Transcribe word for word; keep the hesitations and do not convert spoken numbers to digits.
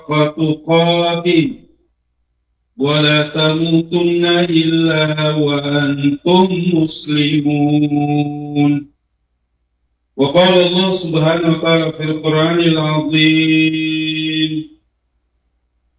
تقاته ولا تموتن إلا وأنتم مسلمون. وقال الله سبحانه وتعالى في القرآن العظيم: